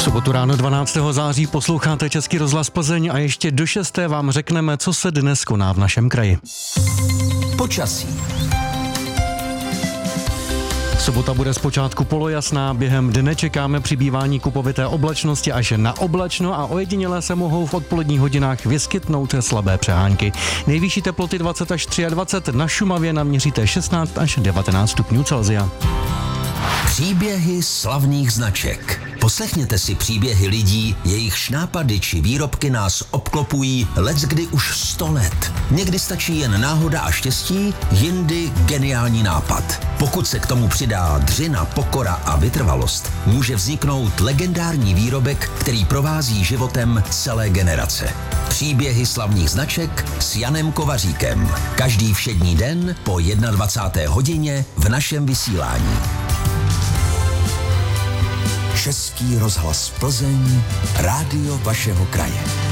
Sobotu ráno 12. září posloucháte Český rozhlas Plzeň a ještě do 6. vám řekneme, co se dnes koná v našem kraji. Počasí. Sobota bude zpočátku polojasná, během dne čekáme přibývání kupovité oblačnosti až na oblačno a ojediněle se mohou v odpoledních hodinách vyskytnout slabé přehánky. Nejvyšší teploty 20 až 23, na Šumavě naměříte 16 až 19 stupňů Celsia. Příběhy slavných značek. Poslechněte si příběhy lidí, jejichž nápady či výrobky nás obklopují leckdy už 100 let. Někdy stačí jen náhoda a štěstí, jindy geniální nápad. Pokud se k tomu přidá dřina, pokora a vytrvalost, může vzniknout legendární výrobek, který provází životem celé generace. Příběhy slavných značek s Janem Kovaříkem. Každý všední den po 21. hodině v našem vysílání. Český rozhlas Plzeň, rádio vašeho kraje.